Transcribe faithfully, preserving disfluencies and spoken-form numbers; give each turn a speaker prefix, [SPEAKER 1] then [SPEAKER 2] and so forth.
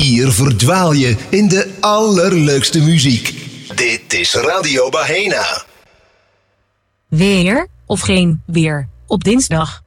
[SPEAKER 1] Hier verdwaal je in de allerleukste muziek. Dit is Radio Bahena.
[SPEAKER 2] Weer of geen weer op dinsdag.